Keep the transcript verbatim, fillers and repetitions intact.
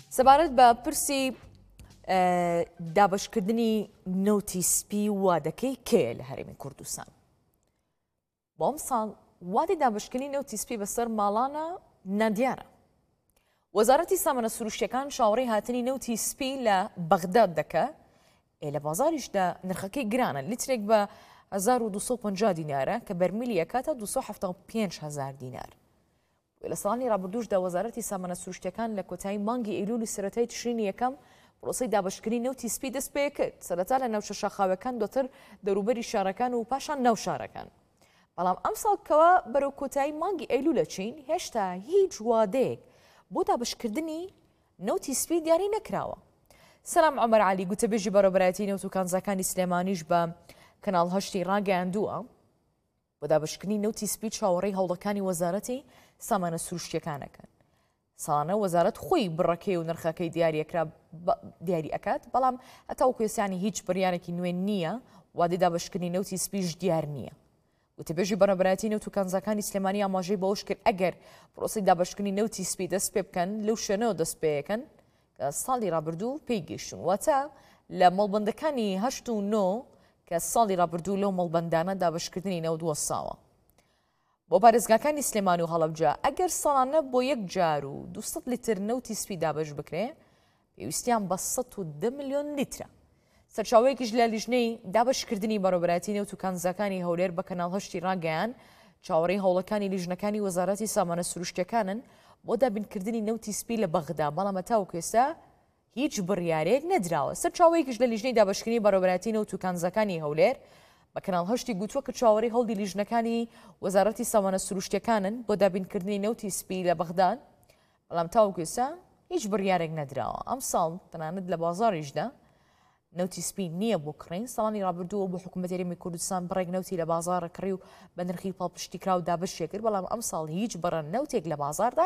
سەبارەت بە پرسی دابەشکردنی نەوتی سپی وا دەکەی کێیە لە هەرێمی کوردستان. بۆ ئەم ساڵ وادی دابەشکردنی نەوتی سپی بەسەر ماڵانە نادیارە. وەزارەتی سامانە سروشتیەکان چاوەڕێی هاتنی نەوتی سپی لە بەغداد دەکە، لە بازاریشدا نرخەکەی گرانە، لیترێک بە هەزار و دووسەد و پەنجا دینارە کە بەرمیلی ئەکاتە دووسەد و حەڤدە و پێنج هەزار دینار. لە ساڵانی ڕابردووشدا وەزارەتی سامانە سروشتیەکان لە کۆتایی مانگی ئەیلولی سەرەتای تشرینی یەکەم پرۆسەی دابەشکردنی نەوتی سپی دەست پێ کرد، سەرەتا لە ناوچە شاخاوەکان، دواتر دەوروبەری شارەکان و پاشان ناو شارەکان. بەڵام ئەم ساڵکەوە بەرەو کۆتایی مانگی ئەیلولە چین، هێشتا هیچ وادەیەک بۆ دابەشکردنی نەوتی سپی دیاری نەکراوە. سەلام عومەر عەلی، گوتەبێژی بەڕێوەبەرایەتی نەوت و کانزاکانی سلێمانیش بە کەناڵ هەشتی ڕاگەیاندووە بۆ دابەشکردنی نەوتی سپی چاوەڕێی هەوڵەکانی وەزارەتی سامانە سروشتیەکانەکەن. ساڵانە وەزارەت خۆی بڕەکەی و نرخەکەی دیاریەکرا دیاری ئەکات، بەڵام هەتاوەکو ئێستانی هیچ بڕیارێکی نوێ نییە وادی دابەشکردنی نەوتی سپیش دیار نییە. وتەبێژی بەڕێوەبەرایەتی نەوت و کانزاکانی سلێمانی ئاماژەی بەوەش کرد ئەگەر پرۆسەی دابەشکردنی نەوتی سپی دەست پێ بکەن لەو شوێنەوە دەست پێیەکەن کە ساڵی ڕابردوو پێی گەیشتون، واتە لە مەڵبەندەکانی هەشت و نۆ کە ساڵی ڕابردوو لەو مەڵبەندانە دابەشکردنی نەوت وەساوە. بۆ پارێزگاکانی سلێمانی و هەڵەبجە ئەگەر ساڵانە بۆ یەک جار و دووسەد لیتر نەوتی سپی دابەش بکرێ، پێویستیان بە سەد و دە ملیۆن لیترە. سەرچاوەیەکیش لە لیژنەی دابەشکردنی بەڕێوەبەرایەتی نەوت و کانزاکانی هەولێر بە کەناڵ هەشتی ڕاگەیان چاوەڕێی هەوڵەکانی لیژنەکانی وەزارەتی سامانە سروشتیەکانن بۆ دابینکردنی نەوتی سپی لە بەغدا، بەڵام هەتاوەکو ئێستا هیچ بڕیارێک نەدراوە. سەرچاوەیەکیش لە لیژنەی دابەشکردنی بەڕێوەبەرایەتی نەوت و کانزاکانی هەولێر بە کەناڵ هەشتی گوتووە کە چاوەڕێی هەڵدی لیژنەکانی وەزارەتی سامانە سروشتیەکانن بۆ دابینکردنی نەوتی سپی لە بەغداد، بەڵام تاوەکو ئێستا هیچ بڕیارێک نەدراوە. ئەم ساڵ تەنانەت لە بازاڕیشدا نەوتی سپی نییە بۆ کڕین. ساڵانی ڕابردووە بۆ حکوومەتی هەرێمی کوردستان بڕێک نەوتی لە بازاڕە کڕی و بە نرخی پاڵپشتی کرا و دابەشێ کرد، بەڵام ئەم ساڵ هیچ بڕە نەوتێک لە بازاردا